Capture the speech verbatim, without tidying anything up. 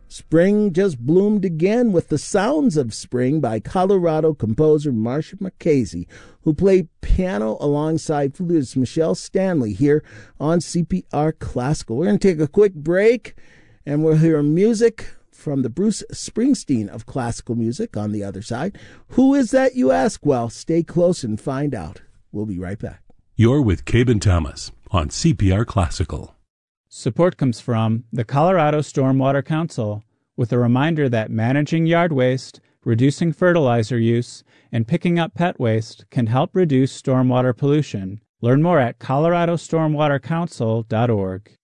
Spring just bloomed again with the Sounds of Spring by Colorado composer Marcia Marchese, who played piano alongside flutist Michelle Stanley here on C P R Classical. We're going to take a quick break, and we'll hear music from the Bruce Springsteen of classical music on the other side. Who is that, you ask? Well, stay close and find out. We'll be right back. You're with Cabe Thomas on C P R Classical. Support comes from the Colorado Stormwater Council, with a reminder that managing yard waste, reducing fertilizer use, and picking up pet waste can help reduce stormwater pollution. Learn more at colorado stormwater council dot org.